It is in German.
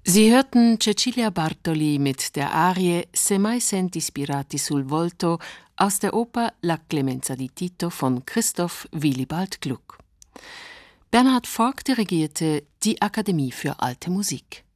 Sie hörten Cecilia Bartoli mit der Arie Se mai senti spirati sul volto aus der Oper La Clemenza di Tito von Christoph Willibald Gluck. Bernhard Fork dirigierte die Akademie für Alte Musik.